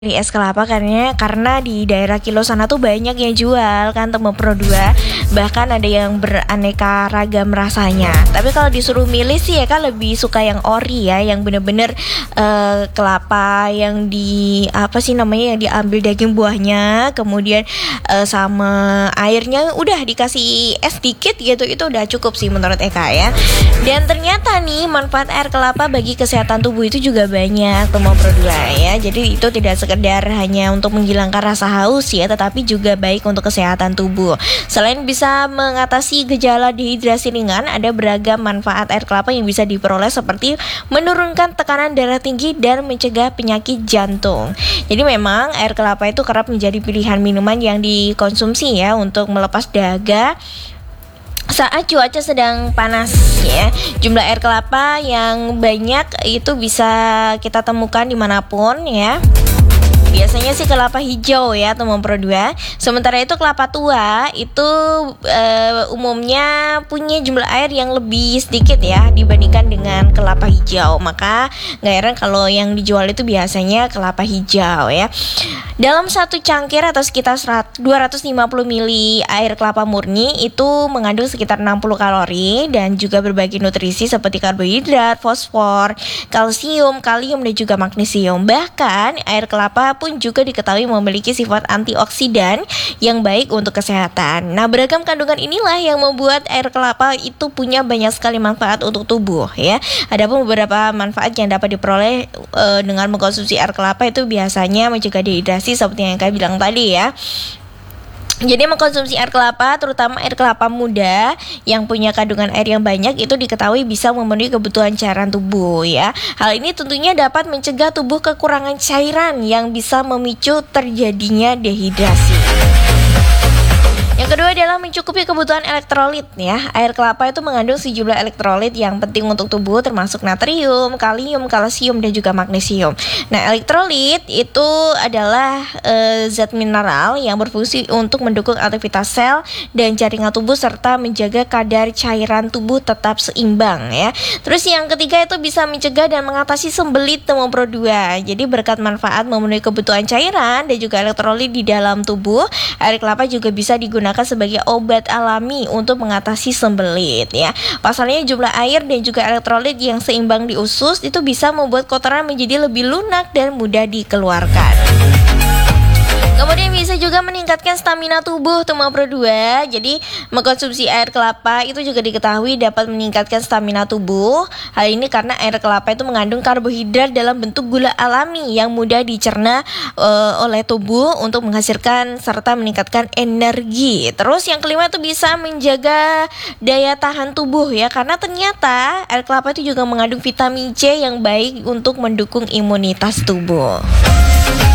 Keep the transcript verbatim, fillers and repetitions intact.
Di es kelapa karena karena di daerah Kilo sana tuh banyak yang jual kan Tembok Pro dua, bahkan ada yang beraneka ragam rasanya. Tapi kalau disuruh milih sih ya kan lebih suka yang ori ya, yang bener-bener uh, kelapa yang di apa sih namanya, yang diambil daging buahnya, kemudian uh, sama airnya udah dikasih es dikit gitu, itu udah cukup sih menurut Eka ya. Dan ternyata nih manfaat air kelapa bagi kesehatan tubuh itu juga banyak Tembok Pro dua ya. Jadi itu tidak sekedar hanya untuk menghilangkan rasa haus ya, tetapi juga baik untuk kesehatan tubuh. Selain bisa mengatasi gejala dehidrasi ringan, ada beragam manfaat air kelapa yang bisa diperoleh seperti menurunkan tekanan darah tinggi dan mencegah penyakit jantung. Jadi memang air kelapa itu kerap menjadi pilihan minuman yang dikonsumsi ya untuk melepas dahaga saat cuaca sedang panas ya. Jumlah air kelapa yang banyak itu bisa kita temukan dimanapun ya. Biasanya sih kelapa hijau ya Tembok Pro dua. Sementara itu kelapa tua itu e, umumnya punya jumlah air yang lebih sedikit ya dibandingkan dengan kelapa hijau. Maka gak heran kalau yang dijual itu biasanya kelapa hijau ya. Dalam satu cangkir atau sekitar dua ratus lima puluh mililiter air kelapa murni itu mengandung sekitar enam puluh kalori dan juga berbagai nutrisi seperti karbohidrat, fosfor, kalsium, kalium dan juga magnesium. Bahkan air kelapa pun juga diketahui memiliki sifat antioksidan yang baik untuk kesehatan. Nah, beragam kandungan inilah yang membuat air kelapa itu punya banyak sekali manfaat untuk tubuh ya. Adapun beberapa manfaat yang dapat diperoleh e, dengan mengkonsumsi air kelapa itu biasanya mencegah dehidrasi seperti yang Kak bilang tadi ya. Jadi mengkonsumsi air kelapa, terutama air kelapa muda yang punya kandungan air yang banyak, itu diketahui bisa memenuhi kebutuhan cairan tubuh ya. Hal ini tentunya dapat mencegah tubuh kekurangan cairan yang bisa memicu terjadinya dehidrasi. Yang kedua adalah mencukupi kebutuhan elektrolit ya. Air kelapa itu mengandung sejumlah elektrolit yang penting untuk tubuh, termasuk natrium, kalium, kalsium dan juga magnesium. Nah, elektrolit itu adalah e, zat mineral yang berfungsi untuk mendukung aktivitas sel dan jaringan tubuh serta menjaga kadar cairan tubuh tetap seimbang ya. Terus yang ketiga itu bisa mencegah dan mengatasi sembelit Tembok Pro dua. Jadi berkat manfaat memenuhi kebutuhan cairan dan juga elektrolit di dalam tubuh, air kelapa juga bisa digunakan sebagai obat alami untuk mengatasi sembelit ya. Pasalnya jumlah air dan juga elektrolit yang seimbang di usus itu bisa membuat kotoran menjadi lebih lunak dan mudah dikeluarkan. Kemudian bisa juga meningkatkan stamina tubuh Tembok Pro dua. Jadi mengkonsumsi air kelapa itu juga diketahui dapat meningkatkan stamina tubuh. Hal ini karena air kelapa itu mengandung karbohidrat dalam bentuk gula alami yang mudah dicerna uh, oleh tubuh untuk menghasilkan serta meningkatkan energi. Terus yang kelima itu bisa menjaga daya tahan tubuh ya, karena ternyata air kelapa itu juga mengandung vitamin C yang baik untuk mendukung imunitas tubuh.